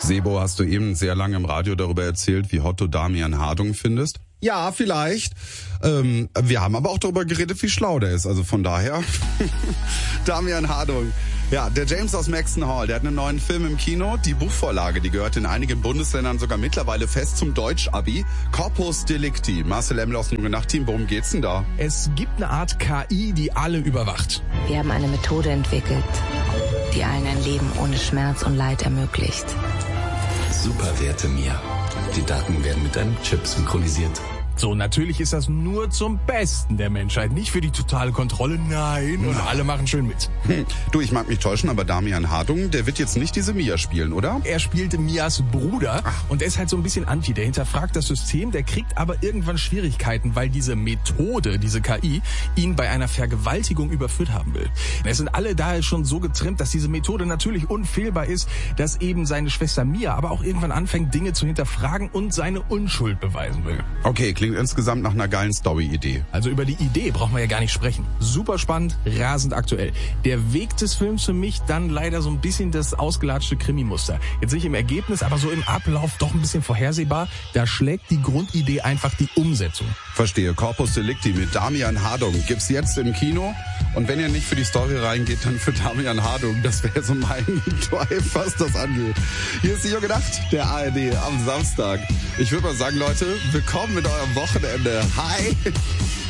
Sebo, hast du eben sehr lange im Radio darüber erzählt, wie hot du Damian Hardung findest? Ja, vielleicht. Wir haben aber auch darüber geredet, wie schlau der ist. Also von daher, Damian Hardung. Ja, der James aus Maxton Hall, der hat einen neuen Film im Kino. Die Buchvorlage, die gehört in einigen Bundesländern sogar mittlerweile fest zum Deutsch-Abi. Corpus Delicti. Marcel Emmel aus dem Nachtteam, worum geht's denn da? Es gibt eine Art KI, die alle überwacht. Wir haben eine Methode entwickelt, die allen ein Leben ohne Schmerz und Leid ermöglicht. Superwerte Mia. Die Daten werden mit einem Chip synchronisiert. So, natürlich ist das nur zum Besten der Menschheit, nicht für die totale Kontrolle, nein, und alle machen schön mit. Du, ich mag mich täuschen, aber Damian Hardung, der wird jetzt nicht diese Mia spielen, oder? Er spielte Mias Bruder und er ist halt so ein bisschen anti, der hinterfragt das System, der kriegt aber irgendwann Schwierigkeiten, weil diese Methode, diese KI, ihn bei einer Vergewaltigung überführt haben will. Es sind alle daher schon so getrimmt, dass diese Methode natürlich unfehlbar ist, dass eben seine Schwester Mia aber auch irgendwann anfängt, Dinge zu hinterfragen und seine Unschuld beweisen will. Okay, klingt insgesamt nach einer geilen Story-Idee. Also über die Idee brauchen wir ja gar nicht sprechen. Super spannend, rasend aktuell. Der Weg des Films für mich dann leider so ein bisschen das ausgelatschte Krimi-Muster. Jetzt nicht im Ergebnis, aber so im Ablauf doch ein bisschen vorhersehbar. Da schlägt die Grundidee einfach die Umsetzung. Verstehe. Corpus Delicti mit Damian Hardung gibt's jetzt im Kino. Und wenn ihr nicht für die Story reingeht, dann für Damian Hardung. Das wäre so mein Drive, was das angeht. Hier ist die Junge Nacht, der ARD am Samstag. Ich würde mal sagen, Leute, willkommen mit eurem Wochenende. Hi!